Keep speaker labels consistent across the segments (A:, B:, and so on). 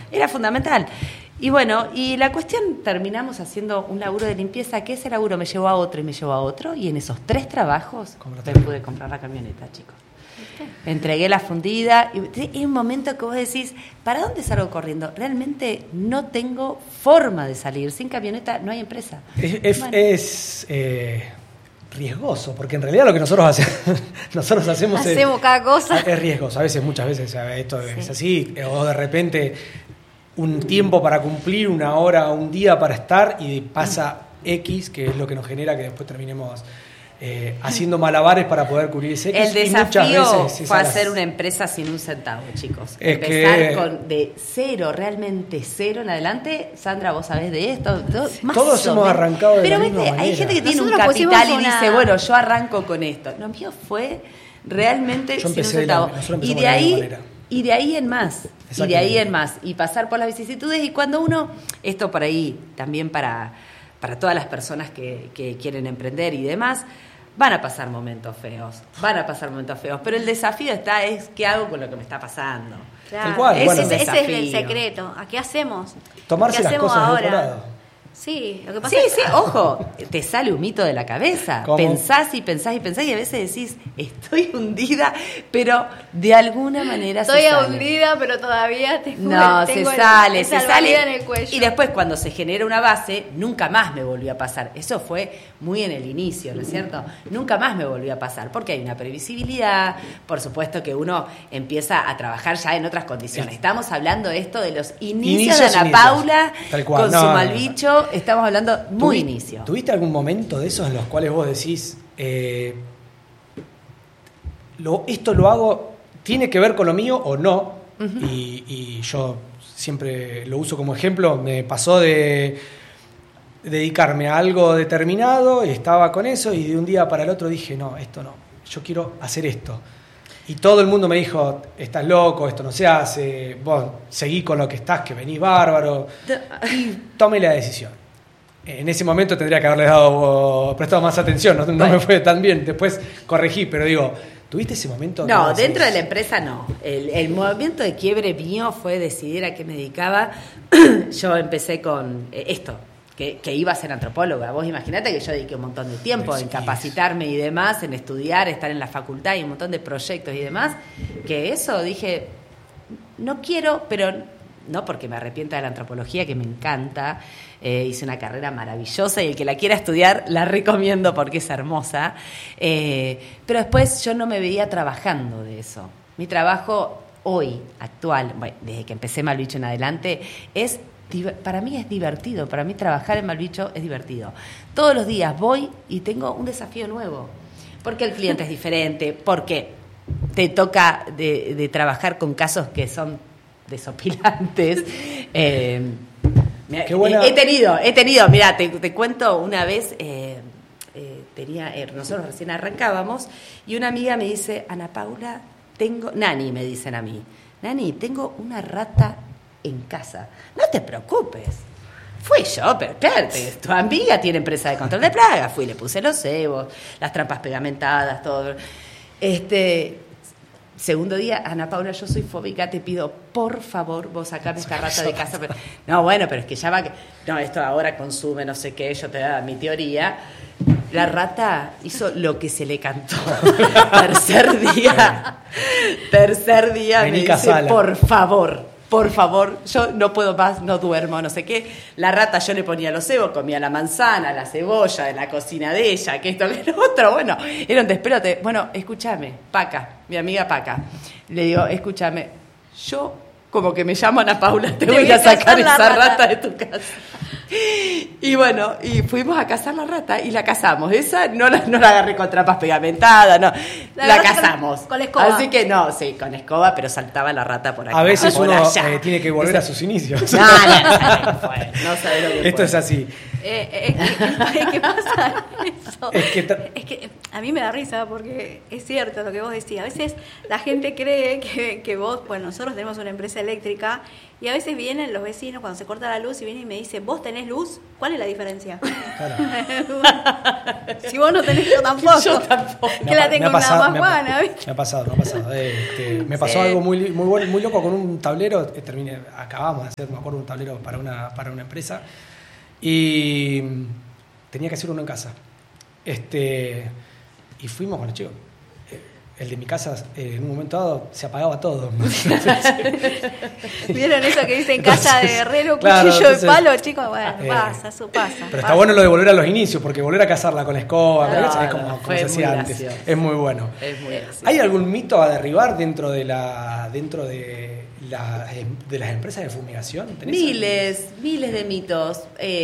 A: Era fundamental. Y bueno, y la cuestión, terminamos haciendo un laburo de limpieza, que ese laburo me llevó a otro y me llevó a otro, y en esos 3 trabajos me pude comprar la camioneta, chicos. Entregué la fundida, y es un momento que vos decís, ¿para dónde salgo corriendo? Realmente no tengo forma de salir, sin camioneta no hay empresa.
B: Es riesgoso, porque en realidad lo que nosotros hacemos
C: cada cosa.
B: Es riesgoso, muchas veces esto es así, o de repente un tiempo para cumplir, una hora, un día para estar, y pasa X, que es lo que nos genera que después terminemos haciendo malabares para poder cubrir ese X.
A: El desafío fue hacer una empresa sin un centavo, chicos. Empezar de cero, realmente cero en adelante. Sandra, vos sabés de esto.
B: Todos hemos arrancado de la misma manera.
A: Hay gente que tiene un capital y dice, bueno, yo arranco con esto. Lo mío fue realmente sin un centavo. Y de ahí en más. Y pasar por las vicisitudes. Y cuando uno, esto por ahí también para todas las personas que quieren emprender y demás, van a pasar momentos feos, pero el desafío es ¿qué hago con lo que me está pasando?
C: Claro. Ese es el secreto. ¿A qué hacemos?
B: Tomarse las cosas de otro lado.
C: Sí, lo que pasa
A: ojo, te sale un mito de la cabeza.
B: ¿Cómo?
A: Pensás y a veces decís, estoy hundida, pero de alguna manera
C: estoy hundida, pero todavía se
A: sale.
C: En el cuello.
A: Y después cuando se genera una base, nunca más me volvió a pasar. Eso fue muy en el inicio, ¿no es cierto? Nunca más me volvió a pasar, porque hay una previsibilidad, por supuesto que uno empieza a trabajar ya en otras condiciones. Estamos hablando esto de los inicios de Ana Paula con su Malbicho. Estamos hablando muy inicio.
B: ¿Tuviste algún momento de esos en los cuales vos decís, esto lo hago, tiene que ver con lo mío o no? Uh-huh. Y yo siempre lo uso como ejemplo. Me pasó de dedicarme a algo determinado y estaba con eso, y de un día para el otro dije, no, esto no, yo quiero hacer esto. Y todo el mundo me dijo, estás loco, esto no se hace, vos seguí con lo que estás, que venís bárbaro. Y tomé la decisión. En ese momento tendría que haberle prestado más atención, no me fue tan bien. Después corregí, pero digo, ¿tuviste ese momento?
A: No, dentro de la empresa no. El movimiento de quiebre mío fue decidir a qué me dedicaba. Yo empecé con esto. Que iba a ser antropóloga. Vos imaginate que yo dediqué un montón de tiempo en capacitarme y demás, en estudiar, estar en la facultad y un montón de proyectos y demás, que eso dije, no quiero, pero no porque me arrepienta de la antropología, que me encanta, hice una carrera maravillosa y el que la quiera estudiar la recomiendo porque es hermosa, pero después yo no me veía trabajando de eso. Mi trabajo hoy, actual, desde que empecé Malbicho en adelante, para mí es divertido, para mí trabajar en Malbicho es divertido. Todos los días voy y tengo un desafío nuevo, porque el cliente es diferente, porque te toca de trabajar con casos que son desopilantes.
B: Qué buena.
A: He tenido, mirá, te cuento una vez, nosotros recién arrancábamos y una amiga me dice, Ana Paula, Nani me dicen a mí, Nani, tengo una rata en casa. No te preocupes. Fui yo, pero claro, tu amiga tiene empresa de control de plagas. Fui, le puse los cebos, las trampas pegamentadas, todo. Segundo día, Ana Paula, yo soy fóbica, te pido, por favor, vos sacame esta rata de casa. No, bueno, pero es que ya va... No, esto ahora consume, no sé qué, yo te da mi teoría. La rata hizo lo que se le cantó. Tercer día me dice, por favor, yo no puedo más, no duermo, no sé qué. La rata, yo le ponía los cebos, comía la manzana, la cebolla, en la cocina de ella, que esto, que lo otro. Bueno, era un despelote. Bueno, escúchame, Paca, mi amiga Paca. Le digo, escúchame, yo como que me llamo Ana Paula, te voy a sacar esa rata de tu casa. Y bueno, y fuimos a cazar la rata y la cazamos. Esa no la agarré con trampas pegamentadas, no. La cazamos.
C: Con escoba.
A: Así que no, sí, con escoba, pero saltaba la rata por acá.
B: A veces uno tiene que volver a sus inicios.
A: No sabés lo que
B: esto es así.
C: ¿Qué pasa eso?
B: Es
C: que a mí me da risa porque es cierto lo que vos decís. A veces la gente cree que vos, bueno, nosotros tenemos una empresa eléctrica Y a veces vienen los vecinos cuando se corta la luz y vienen y me dicen, ¿vos tenés luz? ¿Cuál es la diferencia?
B: Claro.
C: Si vos no tenés, yo tampoco.
A: Yo tampoco.
C: Que la tengo una más buena, ¿viste?
B: Me ha pasado. Me pasó algo muy loco con un tablero. Acabamos de hacer, me acuerdo, un tablero para una empresa. Y tenía que hacer uno en casa. Y fuimos con los chicos. El de mi casa, en un momento dado, se apagaba todo.
C: ¿Vieron eso que dicen casa de herrero,
B: claro,
C: cuchillo de palo, chicos? Bueno, eso pasa.
B: Pero está bueno lo de volver a los inicios, porque volver a cazarla con la escoba, es como se hacía antes.
A: Gracioso.
B: Es muy bueno.
A: Es muy gracioso.
B: ¿Hay algún mito a derribar dentro de las empresas de fumigación?
A: Miles de mitos.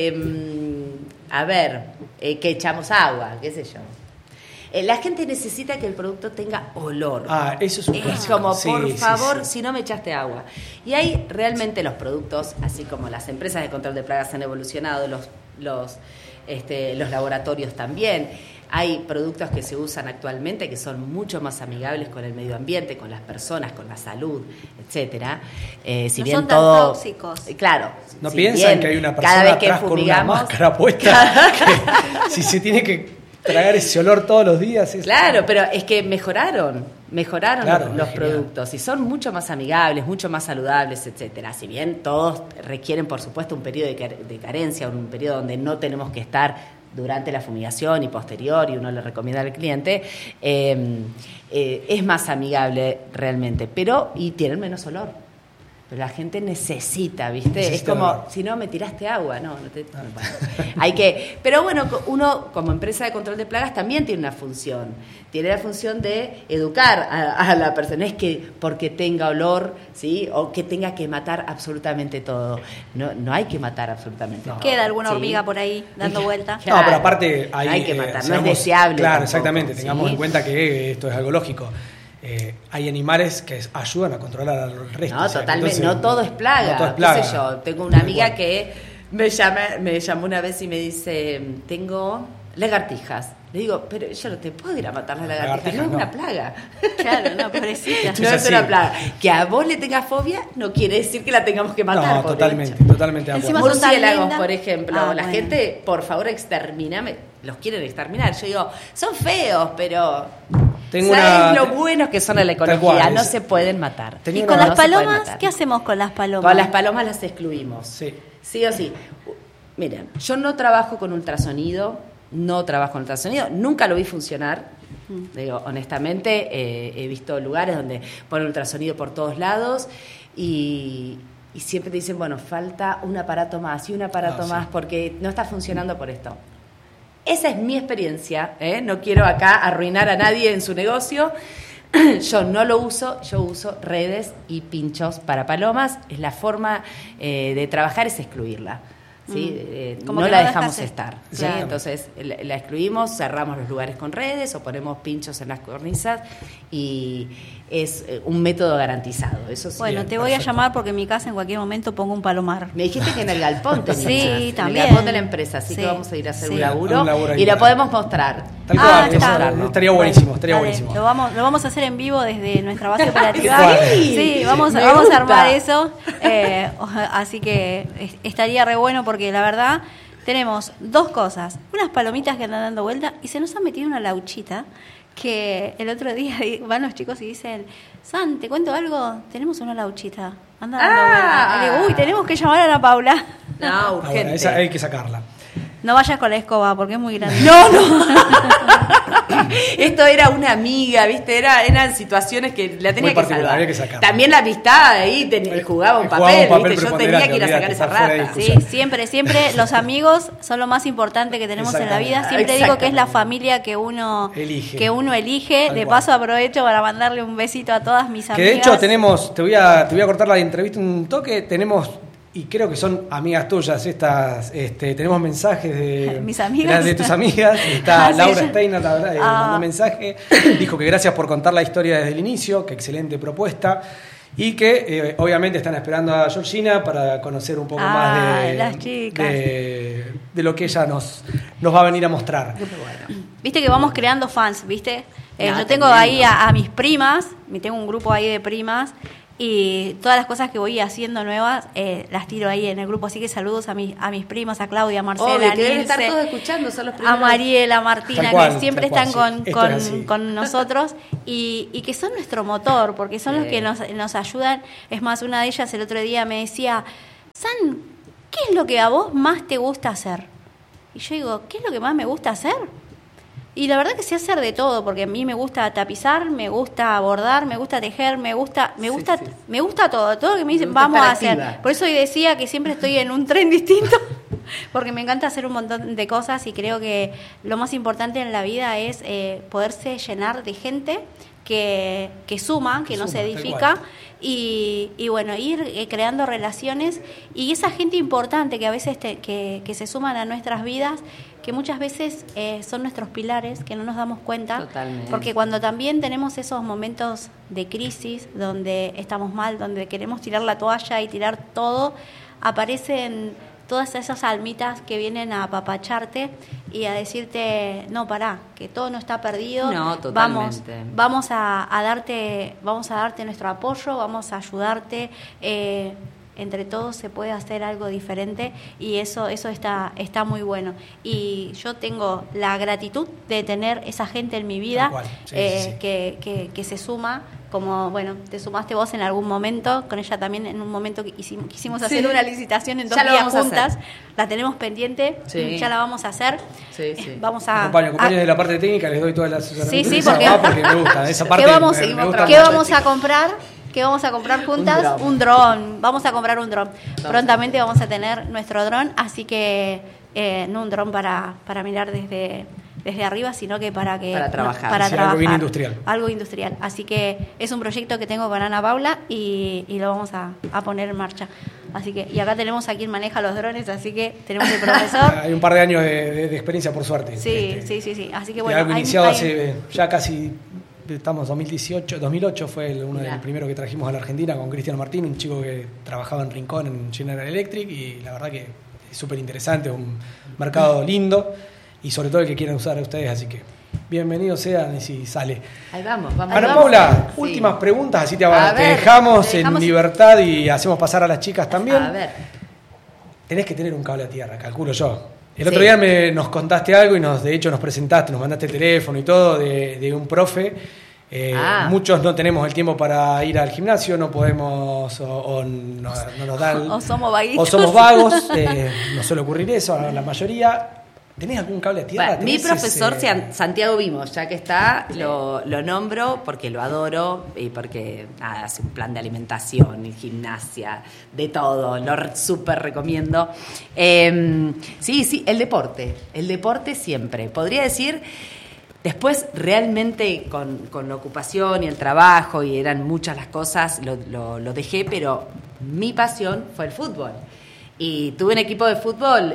A: A ver, que echamos agua, qué sé yo. La gente necesita que el producto tenga olor.
B: Eso es un
A: Es como, por favor, si no me echaste agua. Y hay realmente los productos, así como las empresas de control de plagas han evolucionado, los laboratorios también. Hay productos que se usan actualmente que son mucho más amigables con el medio ambiente, con las personas, con la salud, etcétera. Si
C: no
A: bien
C: son tan
A: todo,
C: tóxicos.
A: Claro.
B: ¿No piensan que hay una persona atrás con una máscara puesta? Que si se tiene que tragar ese olor todos los días.
A: Claro, pero es que mejoraron
B: claro,
A: los productos y son mucho más amigables, mucho más saludables, etcétera. Si bien todos requieren, por supuesto, un periodo de carencia, un periodo donde no tenemos que estar durante la fumigación y posterior, y uno le recomienda al cliente, es más amigable realmente, y tienen menos olor. Pero la gente necesita, ¿viste? Es como, si no, me tiraste agua, bueno, hay que... Pero bueno, uno como empresa de control de plagas también tiene una función. Tiene la función de educar a la persona. Es que porque tenga olor, ¿sí? O que tenga que matar absolutamente todo. No hay que matar absolutamente todo.
C: Queda alguna hormiga por ahí dando vuelta.
B: Claro. No, pero aparte...
A: hay que matar, no es deseable.
B: Claro,
A: tampoco,
B: exactamente. Tengamos
A: ¿sí?
B: en cuenta que esto es algo lógico. Hay animales que ayudan a controlar al resto.
A: No, totalmente, no todo es plaga.
B: No todo es plaga.
A: ¿Qué sé yo? Tengo una amiga que me llamó una vez y me dice, tengo lagartijas. Le digo, pero yo no te puedo ir a matar las lagartijas, no es una plaga.
C: Claro, no, pobrecita.
A: No es una plaga. Que a vos le tengas fobia no quiere decir que la tengamos que matar.
B: No, totalmente de acuerdo.
A: Murciélagos, por ejemplo. La gente, por favor, exterminame. Los quieren exterminar. Yo digo, son feos, pero... ¿Sabes lo buenos que son en la ecología? No se pueden matar.
C: ¿Y con las palomas? ¿Qué hacemos con las palomas?
A: Con las palomas las excluimos.
B: Sí
A: o sí. Miren, yo no trabajo con ultrasonido, nunca lo vi funcionar. Digo, honestamente, he visto lugares donde ponen ultrasonido por todos lados y siempre te dicen, bueno, falta un aparato más y un aparato más porque no está funcionando por esto. Esa es mi experiencia, no quiero acá arruinar a nadie en su negocio. Yo no lo uso, yo uso redes y pinchos para palomas. Es la forma de trabajar, es excluirla. ¿Sí? No la dejamos estar, ¿sí? Claro. Entonces la excluimos, cerramos los lugares con redes o ponemos pinchos en las cornisas y es un método garantizado. Eso sí.
C: Bueno, te voy a llamar porque en mi casa en cualquier momento pongo un palomar.
A: Me dijiste que en el galpón tenías.
C: Sí, también.
A: En el galpón de la empresa, así que vamos a ir a hacer un laburo y lo podemos mostrar.
B: Tal cual, estaría buenísimo, buenísimo.
C: Lo vamos a hacer en vivo desde nuestra base operativa. Sí, vamos a armar eso. Así que estaría re bueno porque la verdad tenemos dos cosas. Unas palomitas que andan dando vuelta y se nos ha metido una lauchita que el otro día van los chicos y dicen, San, ¿te cuento algo? Tenemos una lauchita, anda dando vuelta. Y le digo, tenemos que llamar a Ana Paula.
A: No, urgente.
B: Bueno, esa hay que sacarla.
C: No vayas con la escoba porque es muy grande.
A: No. Esto era una amiga, ¿viste? Eran situaciones que la tenía que salvar.
B: Había que sacarla.
A: También la amistad ahí jugaba un papel, ¿viste? Yo tenía que ir a sacar esa rata.
C: Sí, siempre los amigos son lo más importante que tenemos en la vida. Siempre digo que es la familia que uno elige. De paso aprovecho para mandarle un besito a todas mis amigas.
B: Que de hecho te voy a cortar la entrevista un toque, y creo que son amigas tuyas estas, tenemos mensajes de
C: mis amigas,
B: de tus amigas. Está Laura Steiner, mandó un mensaje, dijo que gracias por contar la historia desde el inicio, que excelente propuesta, y que obviamente están esperando a Georgina para conocer un poco más de lo que ella nos va a venir a mostrar.
C: Viste que vamos creando fans, ¿viste? Yo tengo ahí a mis primas, tengo un grupo ahí de primas, y todas las cosas que voy haciendo nuevas las tiro ahí en el grupo, así que saludos a mis primos, a Claudia, a Marcela, a
A: que deben estar
C: Nilce,
A: todos escuchando, son los primeros.
C: a Mariela, a Martina,
B: cual,
C: que siempre
B: tal
C: están
B: cual, sí.
C: con nosotros y que son nuestro motor, porque son los que nos ayudan. Es más, una de ellas el otro día me decía, San, ¿qué es lo que a vos más te gusta hacer? Y yo digo, ¿qué es lo que más me gusta hacer? Y la verdad que sé hacer de todo, porque a mí me gusta tapizar, me gusta bordar, me gusta tejer, me gusta todo lo que me dicen, vamos a hacer. Por eso hoy decía que siempre estoy en un tren distinto, porque me encanta hacer un montón de cosas y creo que lo más importante en la vida es poderse llenar de gente que suma, que nos edifica y bueno, ir creando relaciones y esa gente importante que a veces que se suman a nuestras vidas, que muchas veces son nuestros pilares, que no nos damos cuenta.
A: Totalmente.
C: Porque cuando también tenemos esos momentos de crisis, donde estamos mal, donde queremos tirar la toalla y tirar todo, aparecen todas esas almitas que vienen a apapacharte y a decirte, no, pará, que todo no está perdido.
A: No, totalmente.
C: Vamos a darte nuestro apoyo, vamos a ayudarte. Entre todos se puede hacer algo diferente y eso está muy bueno. Y yo tengo la gratitud de tener esa gente en mi vida que se suma, como, bueno, te sumaste vos en algún momento, con ella también en un momento que quisimos hacer una licitación en 2 días juntas, la tenemos pendiente, ya la vamos a hacer. Vamos a...
B: Acompaño de la parte técnica, les doy todas las asesorías.
C: Porque
B: me gusta, esa parte me gusta.
C: ¿Qué vamos a comprar? ¿Qué vamos a comprar juntas? Un dron. Vamos a comprar un dron. Prontamente vamos a tener nuestro dron, así que no un dron para mirar desde arriba, sino que para trabajar. Para trabajar.
B: Algo bien industrial.
C: Algo industrial. Así que es un proyecto que tengo con Ana Paula y lo vamos a poner en marcha. Así que, y acá tenemos a quien maneja los drones, así que tenemos el profesor.
B: Hay un par de años de experiencia, por suerte.
C: Sí. Así que bueno.
B: Algo iniciado hace ya casi... Estamos 2008 fue uno de los primeros que trajimos a la Argentina con Cristiano Martín, un chico que trabajaba en Rincón en General Electric y la verdad que es súper interesante, un mercado lindo y sobre todo el que quieran usar a ustedes, así que bienvenidos sean y si sale.
A: Ahí vamos.
B: Ana Paula, últimas preguntas, así te dejamos en libertad y hacemos pasar a las chicas también.
A: A ver.
B: Tenés que tener un cable a tierra, calculo yo. El otro día nos contaste algo y de hecho nos presentaste, nos mandaste el teléfono y todo de un profe. Muchos no tenemos el tiempo para ir al gimnasio, no podemos o no nos dan...
C: O somos vaguitos.
B: O somos vagos, nos suele ocurrir eso a la mayoría. ¿Tenés algún cable a tierra?
A: Mi profesor Santiago Vimos, ya que está, lo nombro porque lo adoro y porque hace un plan de alimentación y gimnasia, de todo, lo súper recomiendo. Sí, el deporte siempre. Podría decir, después realmente con la ocupación y el trabajo y eran muchas las cosas, lo dejé, pero mi pasión fue el fútbol. Y tuve un equipo de fútbol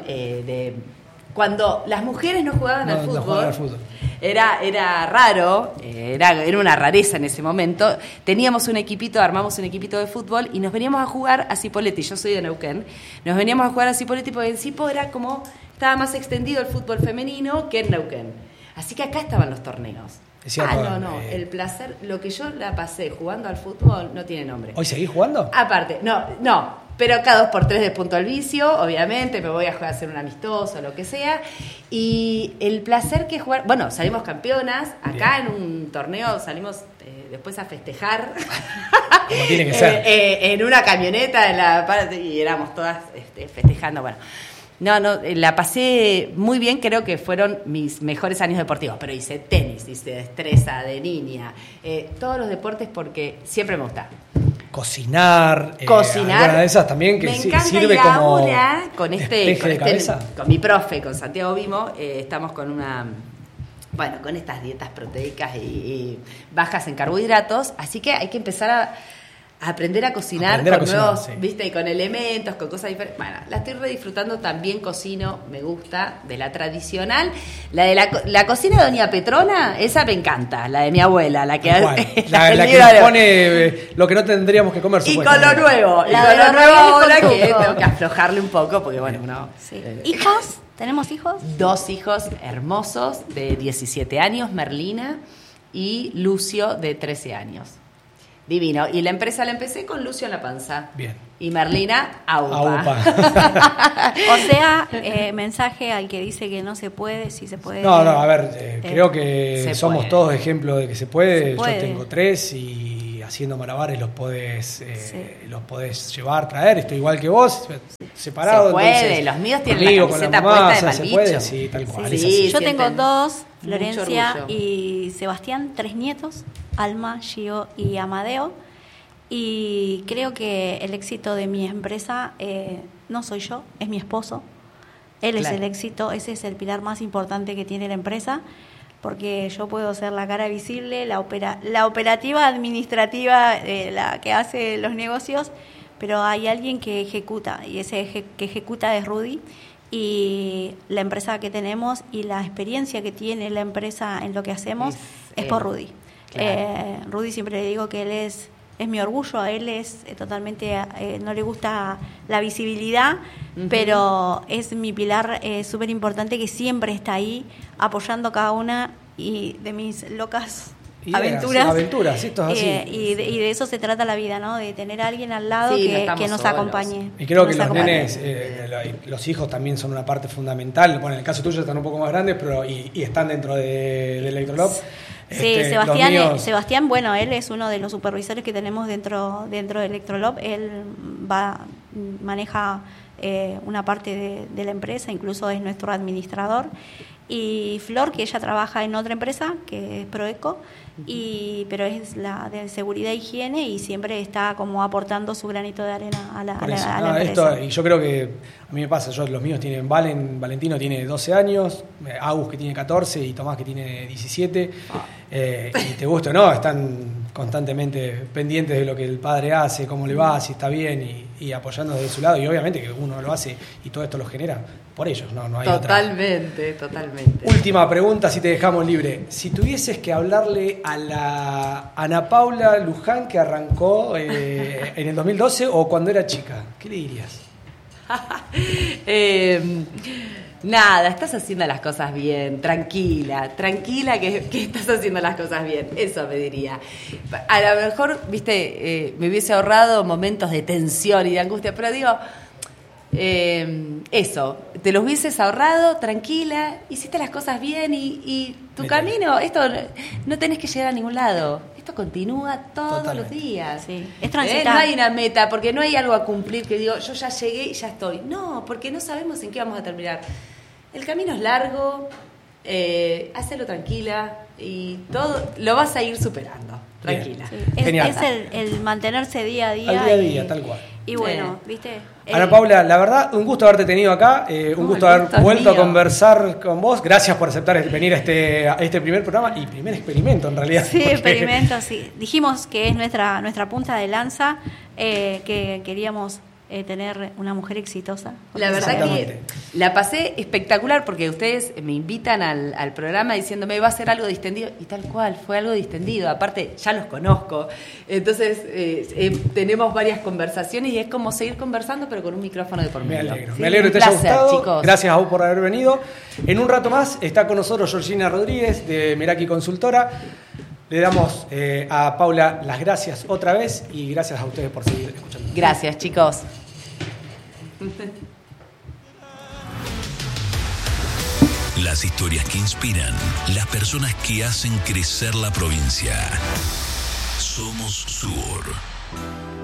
A: cuando las mujeres no jugaban al fútbol, era raro, era una rareza en ese momento. Armamos un equipito de fútbol y nos veníamos a jugar a Cipolletti. Yo soy de Neuquén. Nos veníamos a jugar a Cipolletti porque en Cipo era como estaba más extendido el fútbol femenino que en Neuquén. Así que acá estaban los torneos. El placer, lo que yo la pasé jugando al fútbol no tiene nombre.
B: ¿Hoy seguís jugando?
A: Aparte, no. Pero cada 2x3 de punto al vicio, obviamente, me voy a jugar a hacer un amistoso, lo que sea. Y el placer que jugar... Bueno, salimos campeonas. Acá en un torneo salimos después a festejar.
B: Como tiene que ser.
A: En una camioneta y éramos todas festejando. Bueno, la pasé muy bien. Creo que fueron mis mejores años deportivos. Pero hice tenis, hice destreza de niña. Todos los deportes porque siempre me gusta.
B: Cocinar, alguna de esas también que
A: me encanta
B: sirve
A: y
B: como
A: ahora con
B: de cabeza.
A: Con mi profe, con Santiago Vimo, estamos con con estas dietas proteicas y bajas en carbohidratos, así que hay que empezar a aprender a cocinar nuevos, ¿viste? Con elementos, con cosas diferentes. Bueno, la estoy redisfrutando, también cocino, me gusta, de la tradicional. La de la cocina de Doña Petrona, esa me encanta, la de mi abuela, la que
B: la que nos pone lo que no tendríamos que comer.
A: Y con lo nuevo, ahora que tengo que aflojarle un poco, porque bueno, uno...
C: Sí. ¿Hijos? ¿Tenemos hijos?
A: 2 hijos hermosos de 17 años, Merlina, y Lucio de 13 años. Divino. Y la empresa la empecé con Lucio en la panza.
B: Bien.
A: Y Merlina, AUPA.
C: O sea, mensaje al que dice que no se puede, si se puede.
B: No, a ver, creo que somos
A: puede.
B: todos ejemplos de que se puede.
C: Se puede.
B: Yo tengo 3 y haciendo malabares los podés llevar, traer. Estoy igual que vos, separado.
A: Se puede,
B: entonces,
A: los míos tienen
B: conmigo,
A: la
B: con
A: camiseta
B: mamá,
A: puesta de
B: se
A: mal
B: puede,
A: bicho.
B: sí, tal cual.
A: Sí,
B: es así.
C: Yo tengo
A: sienten
C: 2,
A: mucho
C: Florencia
A: orgullo.
C: y Sebastián, 3 nietos, Alma, Gio y Amadeo. Y creo que el éxito de mi empresa no soy yo, es mi esposo. Él es el éxito, ese es el pilar más importante que tiene la empresa, porque yo puedo ser la cara visible, la operativa administrativa, la que hace los negocios, pero hay alguien que ejecuta, y ese que ejecuta es Rudy. Y la empresa que tenemos y la experiencia que tiene la empresa en lo que hacemos es por Rudy. Claro. Rudy, siempre le digo que él es mi orgullo, a él es totalmente, no le gusta la visibilidad, pero es mi pilar súper importante, que siempre está ahí apoyando cada una de mis locas aventuras.
B: Esto es así.
C: Y de eso se trata la vida, ¿no? De tener a alguien al lado que nos acompañe.
B: Y creo que los nenes, los hijos también son una parte fundamental. Bueno, en el caso tuyo están un poco más grandes, pero y están dentro del Electrolab.
C: Sí, Sebastián, bueno, él es uno de los supervisores que tenemos dentro de Electrolab. Él maneja una parte de la empresa, incluso es nuestro administrador. Y Flor, que ella trabaja en otra empresa, que es Proeco, pero es la de seguridad e higiene, y siempre está como aportando su granito de arena a la empresa.
B: Y yo creo que a mí me pasa, los míos tienen Valentino tiene 12 años, Agus que tiene 14 y Tomás que tiene 17. Y te gusta o no, están constantemente pendientes de lo que el padre hace, cómo le va, si está bien, y apoyando desde su lado. Y obviamente que uno lo hace y todo esto lo genera por ellos, no hay
A: totalmente.
B: Última pregunta, si te dejamos libre. Si tuvieses que hablarle a la Ana Paula Luján que arrancó en el 2012 o cuando era chica, ¿qué le dirías?
A: Nada, estás haciendo las cosas bien, tranquila que estás haciendo las cosas bien, eso me diría. A lo mejor, viste, me hubiese ahorrado momentos de tensión y de angustia, pero digo, eso, te los hubieses ahorrado, tranquila, hiciste las cosas bien y tu camino, esto no tenés que llegar a ningún lado. Esto continúa todos los días.
C: Sí. Es transitar.
A: No hay una meta, porque no hay algo a cumplir que digo, yo ya llegué y ya estoy. No, porque no sabemos en qué vamos a terminar. El camino es largo, hacelo tranquila y todo lo vas a ir superando. Tranquila.
C: Sí. Es el mantenerse día a día.
B: Al día a día, tal cual.
C: Y bueno, ¿viste?
B: Ana Paula, la verdad, un gusto haberte tenido acá, un gusto haber vuelto a conversar con vos. Gracias por aceptar venir a este primer programa y primer experimento, en realidad.
C: Sí, experimento, sí. Dijimos que es nuestra punta de lanza, que queríamos tener una mujer exitosa.
A: La verdad que la pasé espectacular, porque ustedes me invitan al programa diciéndome va a ser algo distendido, y tal cual, fue algo distendido. Aparte, ya los conozco, entonces tenemos varias conversaciones y es como seguir conversando, pero con un micrófono de por medio.
B: Me alegro que te haya gustado. Chicos. Gracias a vos por haber venido. En un rato más está con nosotros Georgina Rodríguez de Meraki Consultora. Le damos a Paula las gracias otra vez y gracias a ustedes por seguir escuchando.
A: Gracias, chicos.
D: Las historias que inspiran, las personas que hacen crecer la provincia. Somos Sur.